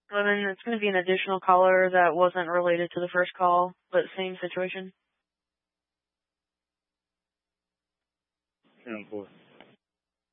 Well, then it's going to be an additional caller that wasn't related to the first call, but same situation. 10-4.